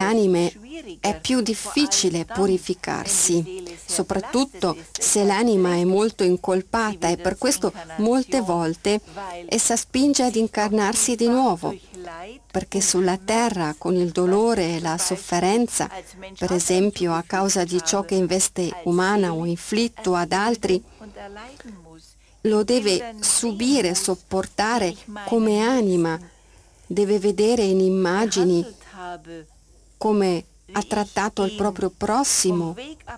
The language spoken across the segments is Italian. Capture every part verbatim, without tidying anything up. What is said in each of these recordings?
anime è più difficile purificarsi, soprattutto se l'anima è molto incolpata, e per questo molte volte essa spinge ad incarnarsi di nuovo, perché sulla terra, con il dolore e la sofferenza, per esempio a causa di ciò che in veste umana ho inflitto ad altri, lo deve subire, sopportare come anima, deve vedere in immagini come ha trattato il proprio prossimo,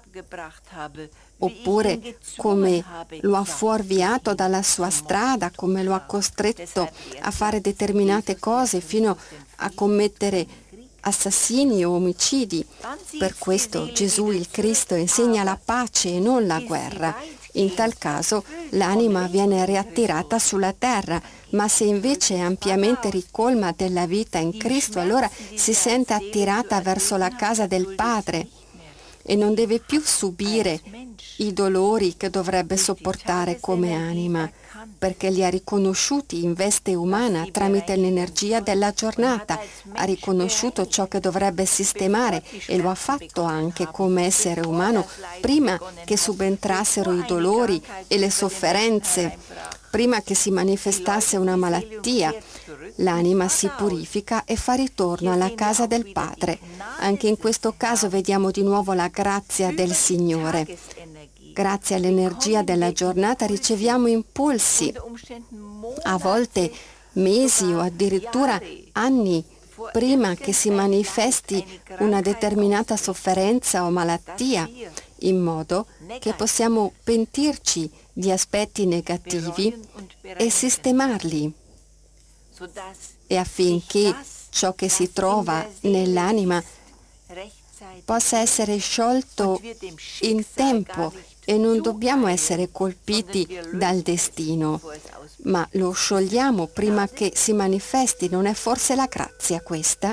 oppure come lo ha fuorviato dalla sua strada, come lo ha costretto a fare determinate cose fino a commettere assassini o omicidi. Per questo Gesù il Cristo insegna la pace e non la guerra. In tal caso l'anima viene riattirata sulla terra, ma se invece è ampiamente ricolma della vita in Cristo, allora si sente attirata verso la casa del Padre e non deve più subire i dolori che dovrebbe sopportare come anima, perché li ha riconosciuti in veste umana tramite l'energia della giornata, ha riconosciuto ciò che dovrebbe sistemare e lo ha fatto anche come essere umano prima che subentrassero i dolori e le sofferenze, prima che si manifestasse una malattia. L'anima si purifica e fa ritorno alla casa del Padre. Anche in questo caso vediamo di nuovo la grazia del Signore. Grazie all'energia della giornata riceviamo impulsi, a volte mesi o addirittura anni prima che si manifesti una determinata sofferenza o malattia, in modo che possiamo pentirci di aspetti negativi e sistemarli, e affinché ciò che si trova nell'anima possa essere sciolto in tempo. E non dobbiamo essere colpiti dal destino, ma lo sciogliamo prima che si manifesti. Non è forse la grazia questa?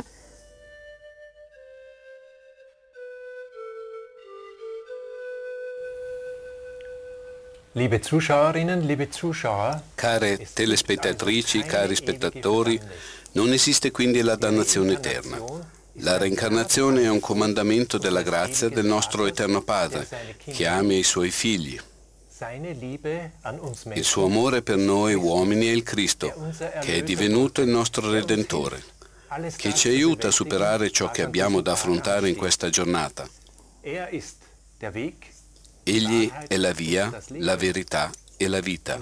Liebe Zuschauerinnen, liebe Zuschauer, care telespettatrici, cari spettatori, non esiste quindi la dannazione eterna. La reincarnazione è un comandamento della grazia del nostro Eterno Padre, che ama i Suoi figli. Il suo amore per noi uomini è il Cristo, che è divenuto il nostro Redentore, che ci aiuta a superare ciò che abbiamo da affrontare in questa giornata. Egli è la via, la verità e la vita.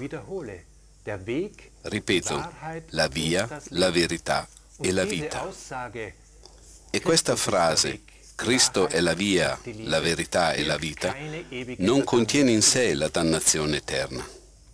Ripeto, la via, la verità e la vita. E questa frase, Cristo è la via, la verità e la vita, non contiene in sé la dannazione eterna.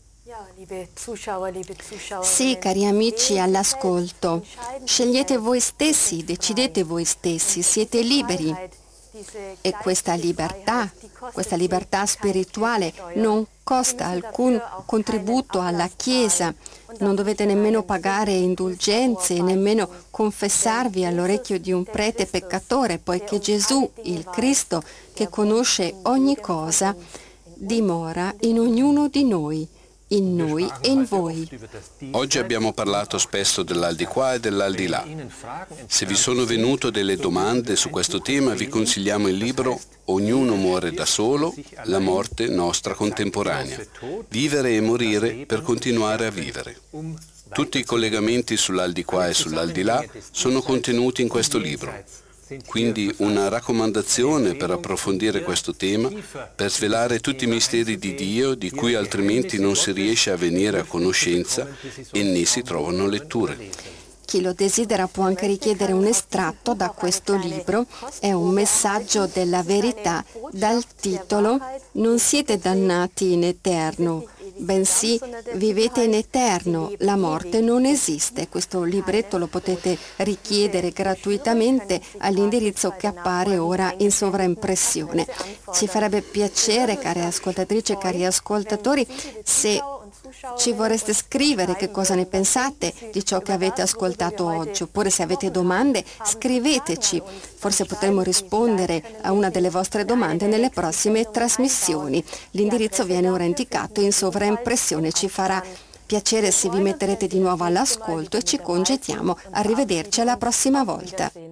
Sì, cari amici all'ascolto, scegliete voi stessi, decidete voi stessi, siete liberi. E questa libertà, questa libertà spirituale non costa alcun contributo alla Chiesa, non dovete nemmeno pagare indulgenze, nemmeno confessarvi all'orecchio di un prete peccatore, poiché Gesù, il Cristo, che conosce ogni cosa, dimora in ognuno di noi, in noi e in voi. Oggi abbiamo parlato spesso dell'aldilà e dell'aldilà. Se vi sono venute delle domande su questo tema, vi consigliamo il libro Ognuno muore da solo, la morte nostra contemporanea. Vivere e morire per continuare a vivere. Tutti i collegamenti sull'aldilà e sull'aldilà sono contenuti in questo libro. Quindi una raccomandazione per approfondire questo tema, per svelare tutti i misteri di Dio di cui altrimenti non si riesce a venire a conoscenza e né si trovano letture. Chi lo desidera può anche richiedere un estratto da questo libro. È un messaggio della verità dal titolo Non siete dannati in eterno, bensì vivete in eterno, la morte non esiste. Questo libretto lo potete richiedere gratuitamente all'indirizzo che appare ora in sovraimpressione. Ci farebbe piacere, care ascoltatrici e cari ascoltatori, se ci vorreste scrivere che cosa ne pensate di ciò che avete ascoltato oggi, oppure se avete domande scriveteci, forse potremo rispondere a una delle vostre domande nelle prossime trasmissioni. L'indirizzo viene ora indicato in sovraimpressione, ci farà piacere se vi metterete di nuovo all'ascolto e ci congediamo. Arrivederci alla prossima volta.